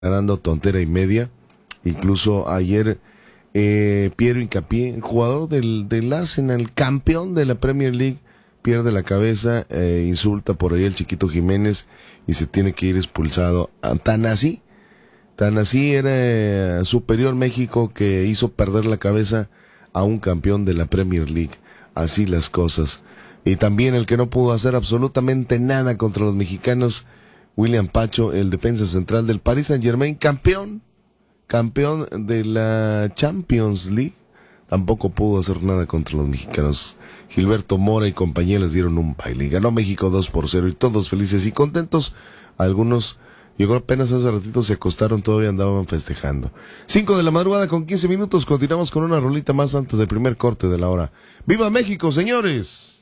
ganando tontera y media. Incluso ayer Piero Hincapié, jugador del Arsenal, campeón de la Premier League, pierde la cabeza, insulta por ahí al Chiquito Jiménez y se tiene que ir expulsado. Tan así era superior México, que hizo perder la cabeza a un campeón de la Premier League. Así las cosas. Y también el que no pudo hacer absolutamente nada contra los mexicanos, William Pacho, el defensa central del Paris Saint-Germain, campeón de la Champions League, tampoco pudo hacer nada contra los mexicanos. Gilberto Mora y compañía les dieron un baile. Ganó México 2-0 y todos felices y contentos. Algunos, yo creo apenas hace ratito se acostaron, todavía andaban festejando. 5 de la madrugada con 15 minutos, continuamos con una rolita más antes del primer corte de la hora. ¡Viva México, señores!